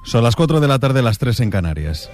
Son las 4 de la tarde, las 3 en Canarias.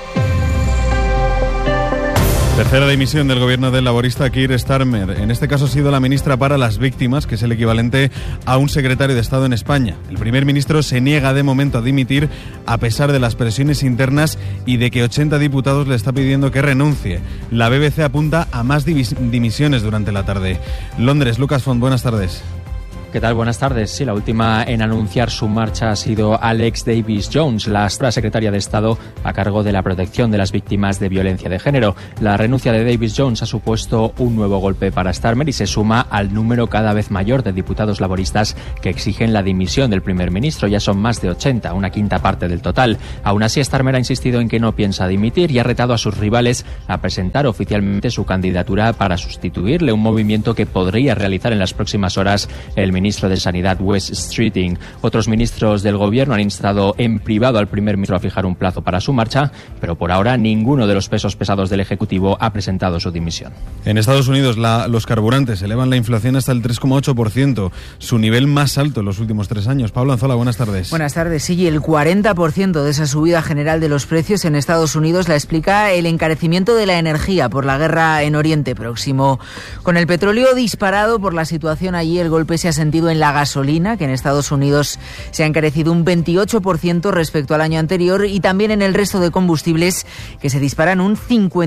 Tercera dimisión del gobierno del laborista Keir Starmer. En este caso ha sido la ministra para las víctimas, que es el equivalente a un secretario de Estado en España. El primer ministro se niega de momento a dimitir a pesar de las presiones internas y de que 80 diputados le está pidiendo que renuncie. La BBC apunta a más dimisiones durante la tarde. Londres, Lucas Font, buenas tardes. ¿Qué tal? Buenas tardes. Sí, la última en anunciar su marcha ha sido Alex Davis-Jones, la secretaria de Estado a cargo de la protección de las víctimas de violencia de género. La renuncia de Davis-Jones ha supuesto un nuevo golpe para Starmer y se suma al número cada vez mayor de diputados laboristas que exigen la dimisión del primer ministro. Ya son más de 80, una quinta parte del total. Aún así, Starmer ha insistido en que no piensa dimitir y ha retado a sus rivales a presentar oficialmente su candidatura para sustituirle, un movimiento que podría realizar en las próximas horas el ministro de Sanidad, Wes Streeting. Otros ministros del gobierno han instado en privado al primer ministro a fijar un plazo para su marcha, pero por ahora ninguno de los pesos pesados del Ejecutivo ha presentado su dimisión. En Estados Unidos los carburantes elevan la inflación hasta el 3,8%, su nivel más alto en los últimos 3 años. Pablo Anzola, buenas tardes. Buenas tardes. Sí, el 40% de esa subida general de los precios en Estados Unidos la explica el encarecimiento de la energía por la guerra en Oriente Próximo. Con el petróleo disparado por la situación allí, el golpe se ha sentido en la gasolina, que en Estados Unidos se ha encarecido un 28% respecto al año anterior, y también en el resto de combustibles, que se disparan un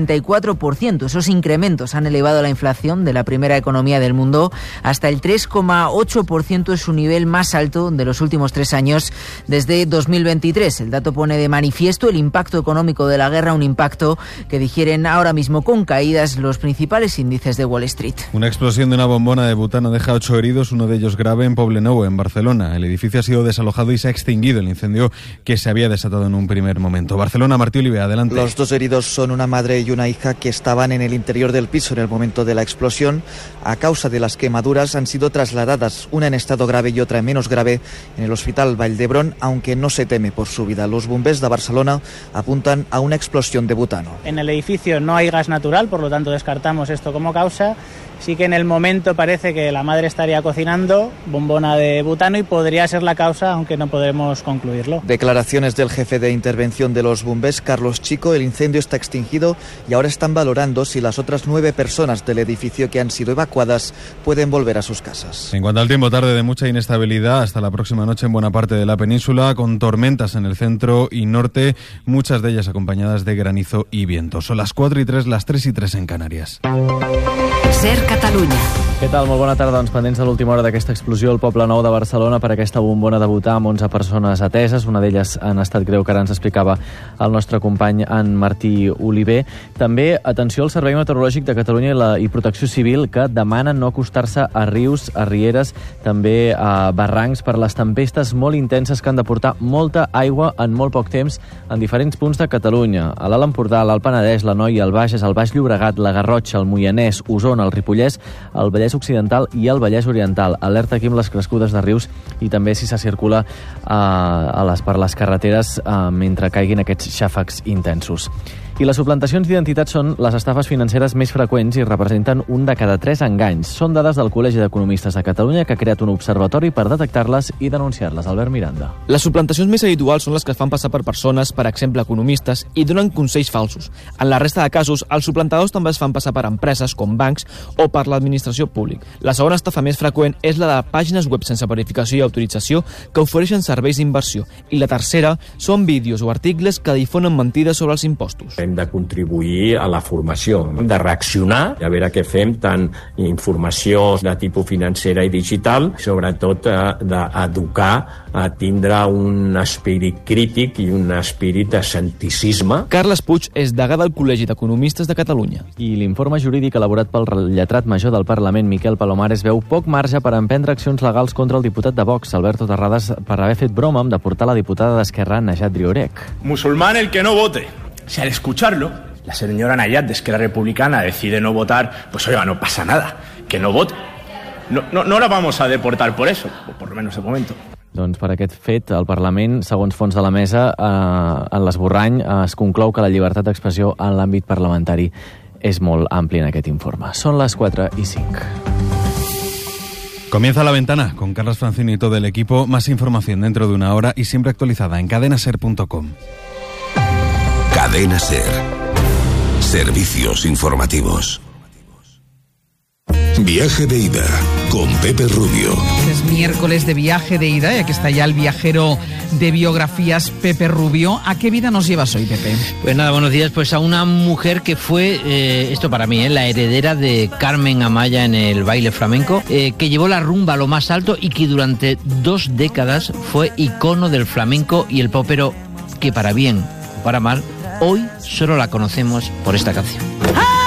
54%. Esos incrementos han elevado la inflación de la primera economía del mundo hasta el 3,8%, es su nivel más alto de los últimos 3 años, desde 2023. El dato pone de manifiesto el impacto económico de la guerra, un impacto que digieren ahora mismo con caídas los principales índices de Wall Street. Una explosión de una bombona de butano deja 8 heridos, uno de ellos grave, en Poblenou, en Barcelona. El edificio ha sido desalojado y se ha extinguido el incendio que se había desatado en un primer momento. Barcelona, Martí Oliver, adelante. Los 2 heridos son una madre y una hija que estaban en el interior del piso en el momento de la explosión. A causa de las quemaduras han sido trasladadas, una en estado grave y otra en menos grave, en el Hospital Vall d'Hebron, aunque no se teme por su vida. Los bombers de Barcelona apuntan a una explosión de butano. En el edificio no hay gas natural, por lo tanto descartamos esto como causa. Sí que en el momento parece que la madre estaría cocinando bombona de butano y podría ser la causa, aunque no podremos concluirlo. Declaraciones del jefe de intervención de los bombers, Carlos Chico. El incendio está extinguido y ahora están valorando si las otras 9 personas del edificio que han sido evacuadas pueden volver a sus casas. En cuanto al tiempo, tarde de mucha inestabilidad hasta la próxima noche en buena parte de la península, con tormentas en el centro y norte, muchas de ellas acompañadas de granizo y viento. Son las 4:03, las 3:03 en Canàries. Ser Catalunya. Què tal? Molt bona tarda. Doncs pendents de l'última hora d'aquesta explosió al Poble Nou de Barcelona per aquesta bombona de butà amb 11 persones ateses. Una d'elles en estat greu, que ara ens explicava el nostre company en Martí Oliver. També, atenció al Servei Meteorològic de Catalunya i Protecció Civil, que demanen no acostar-se a rius, a rieres, també a barrancs per les tempestes molt intenses que han de portar molta aigua en molt poc temps en diferents punts de Catalunya. A l'Alt Empordà, l'Alt Penedès, l'Anoia, el Bages, el Baix Llobregat, la Garrotxa, el Moianès, Osona, el Ripollès, el Vallès Occidental i el Vallès Oriental. Alerta aquí amb les crescudes de rius i també si se circula per les carreteres mentre caiguin aquests xàfecs intensos. I les suplantacions d'identitat són les estafes financeres més freqüents i representen un de cada 3 enganys. Són dades del Col·legi d'Economistes de Catalunya, que ha creat un observatori per detectar-les i denunciar-les. Albert Miranda. Les suplantacions més habituals són les que es fan passar per persones, per exemple economistes, i donen consells falsos. En la resta de casos, els suplantadors també es fan passar per empreses com bancs o per l'administració pública. La segona estafa més freqüent és la de pàgines web sense verificació i autorització que ofereixen serveis d'inversió. I la tercera són vídeos o articles que difonen mentides sobre els impostos. Hem de contribuir a la formació, hem de reaccionar, a veure què fem, tant informació de tipus financera i digital, sobretot d'educar a tindre un espírit crític i un espírit de cienticisme. Carles Puig és degà del Col·legi d'Economistes de Catalunya. I l'informe jurídic elaborat pel lletrat major del Parlament, Miquel Palomares, veu poc marge per emprendre accions legals contra el diputat de Vox, Alberto Terradas, per haver fet broma amb deportar la diputada d'Esquerra, Najat Driorek. Musulmán el que no vote. Si al escucharlo, la señora Najat de Esquerra Republicana decide no votar, pues oiga, no pasa nada, que no vote. No la vamos a deportar por eso, o por lo menos de momento. Doncs per aquest fet, el Parlament, segons fons de la mesa, en l'esborrany es conclou que la llibertat d'expressió en l'àmbit parlamentari és molt àmplia en aquest informe. Són les 4:05. Comienza La Ventana con Carlos Francini y todo el equipo. Más información dentro de una hora y siempre actualizada en cadenaser.com. Cadena Ser. Servicios informativos. Viaje de ida con Pepe Rubio. Es miércoles de viaje de ida y aquí está ya el viajero de biografías, Pepe Rubio. ¿A qué vida nos llevas hoy, Pepe? Pues nada, buenos días. Pues a una mujer que fue, esto para mí, la heredera de Carmen Amaya en el baile flamenco, que llevó la rumba a lo más alto y que durante 2 décadas fue icono del flamenco y el popero, que para bien o para mal, hoy solo la conocemos por esta canción.